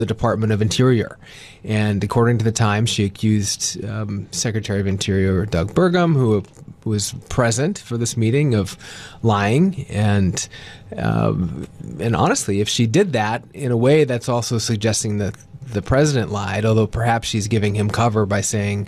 the Department of Interior. And according to the Times, she accused Secretary of Interior Doug Burgum, who was present for this meeting, of lying. And honestly, if she did that in a way that's also suggesting that the president lied, although perhaps she's giving him cover by saying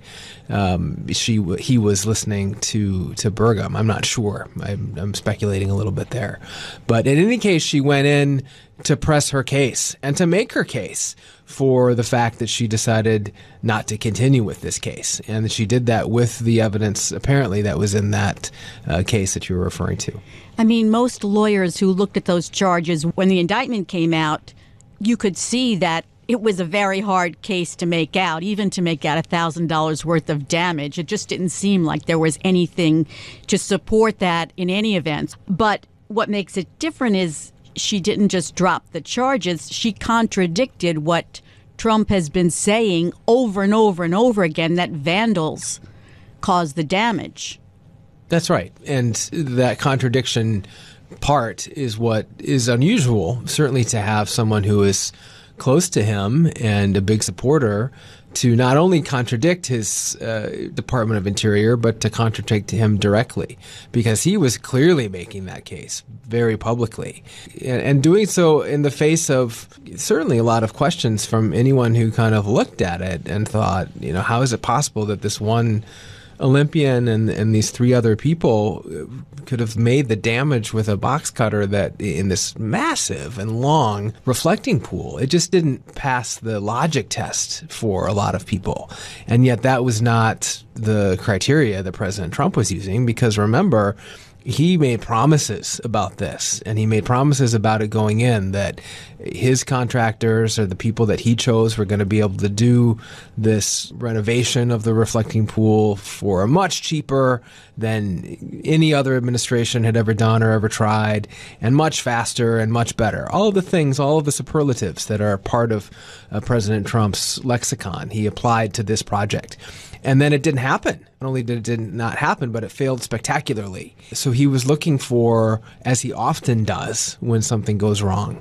he was listening to Burgum. I'm not sure. I'm speculating a little bit there. But in any case, she went in to press her case and to make her case for the fact that she decided not to continue with this case. And she did that with the evidence, apparently, that was in that case that you were referring to. I mean, most lawyers who looked at those charges, when the indictment came out, you could see that it was a very hard case to make out, even to make out $1,000 worth of damage. It just didn't seem like there was anything to support that in any event. But what makes it different is she didn't just drop the charges. She contradicted what Trump has been saying over and over and over again, that vandals caused the damage. That's right. And that contradiction part is what is unusual, certainly to have someone who is close to him and a big supporter to not only contradict his Department of Interior, but to contradict him directly, because he was clearly making that case very publicly and doing so in the face of certainly a lot of questions from anyone who kind of looked at it and thought, how is it possible that this one Olympian and these three other people could have made the damage with a box cutter that in this massive and long reflecting pool? It just didn't pass the logic test for a lot of people. And yet that was not the criteria that President Trump was using, because remember, he made promises about this, and he made promises about it going in, that his contractors or the people that he chose were going to be able to do this renovation of the reflecting pool for much cheaper than any other administration had ever done or ever tried, and much faster and much better. All of the things, all of the superlatives that are part of President Trump's lexicon, he applied to this project. And then it didn't happen. Not only did it not happen, but it failed spectacularly. So he was looking for, as he often does when something goes wrong,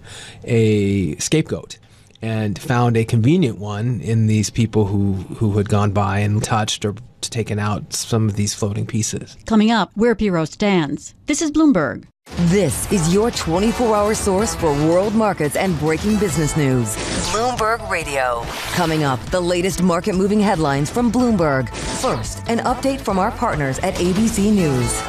a scapegoat, and found a convenient one in these people who had gone by and touched or taken out some of these floating pieces. Coming up, where Bureau stands. This is Bloomberg. This is your 24-hour source for world markets and breaking business news. Bloomberg Radio. Coming up, the latest market-moving headlines from Bloomberg. First, an update from our partners at ABC News.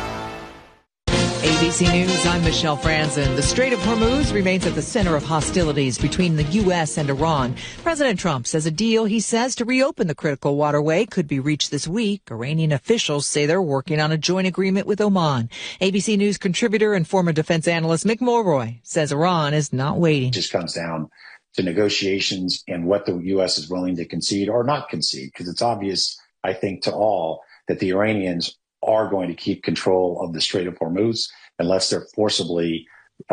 ABC News, I'm Michelle Franzen. The Strait of Hormuz remains at the center of hostilities between the U.S. and Iran. President Trump says a deal, he says, to reopen the critical waterway could be reached this week. Iranian officials say they're working on a joint agreement with Oman. ABC News contributor and former defense analyst Mick Mulroy says Iran is not waiting. It just comes down to negotiations and what the U.S. is willing to concede or not concede, because it's obvious, I think, to all that the Iranians are going to keep control of the Strait of Hormuz unless they're forcibly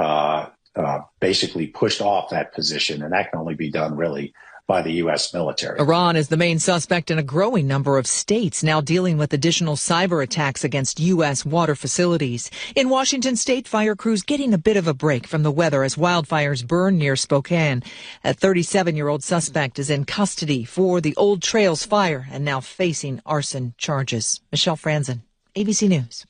basically pushed off that position. And that can only be done really by the U.S. military. Iran is the main suspect in a growing number of states now dealing with additional cyber attacks against U.S. water facilities. In Washington state, fire crews getting a bit of a break from the weather as wildfires burn near Spokane. A 37-year-old suspect is in custody for the Old Trails fire and now facing arson charges. Michelle Franzen, ABC News.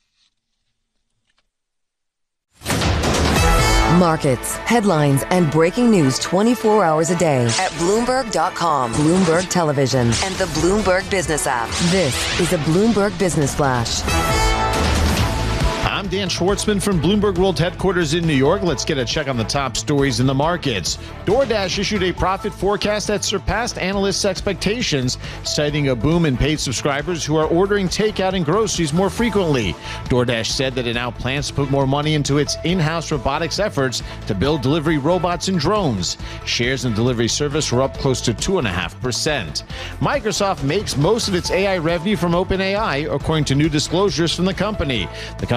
Markets, headlines, and breaking news 24 hours a day at Bloomberg.com, Bloomberg Television, and the Bloomberg Business app. This is a Bloomberg Business Flash. I'm Dan Schwartzman from Bloomberg World Headquarters in New York. Let's get a check on the top stories in the markets. DoorDash issued a profit forecast that surpassed analysts' expectations, citing a boom in paid subscribers who are ordering takeout and groceries more frequently. DoorDash said that it now plans to put more money into its in-house robotics efforts to build delivery robots and drones. Shares in the delivery service were up close to 2.5%. Microsoft makes most of its AI revenue from OpenAI, according to new disclosures from the company. The company recorded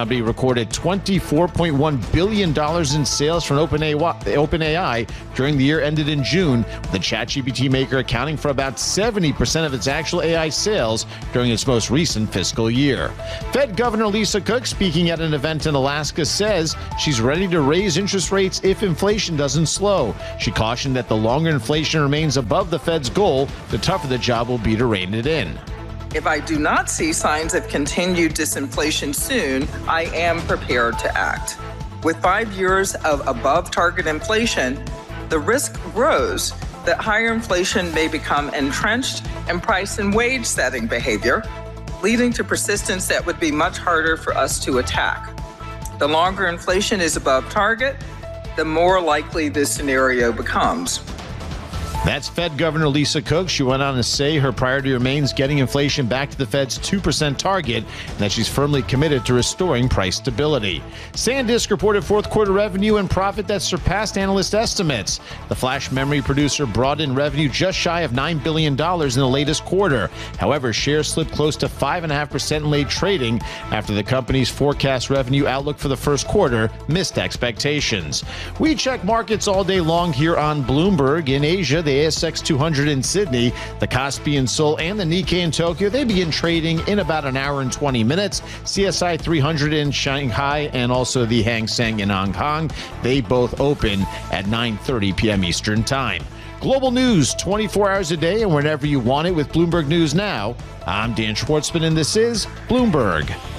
recorded $24.1 billion in sales from OpenAI during the year ended in June, with the ChatGPT maker accounting for about 70% of its actual AI sales during its most recent fiscal year. Fed Governor Lisa Cook, speaking at an event in Alaska, says she's ready to raise interest rates if inflation doesn't slow. She cautioned that the longer inflation remains above the Fed's goal, the tougher the job will be to rein it in. If I do not see signs of continued disinflation soon, I am prepared to act. With 5 years of above target inflation, the risk grows that higher inflation may become entrenched in price and wage setting behavior, leading to persistence that would be much harder for us to attack. The longer inflation is above target, the more likely this scenario becomes. That's Fed Governor Lisa Cook. She went on to say her priority remains getting inflation back to the Fed's 2% target and that she's firmly committed to restoring price stability. SanDisk reported fourth quarter revenue and profit that surpassed analyst estimates. The flash memory producer brought in revenue just shy of $9 billion in the latest quarter. However, shares slipped close to 5.5% in late trading after the company's forecast revenue outlook for the first quarter missed expectations. We check markets all day long here on Bloomberg. In Asia, the ASX 200 in Sydney, the Kospi in Seoul, and the Nikkei in Tokyo, they begin trading in about an hour and 20 minutes. CSI 300 in Shanghai and also the Hang Seng in Hong Kong, they both open at 9:30 p.m. Eastern Time. Global news 24 hours a day and whenever you want it with Bloomberg News Now. I'm Dan Schwartzman, and this is Bloomberg.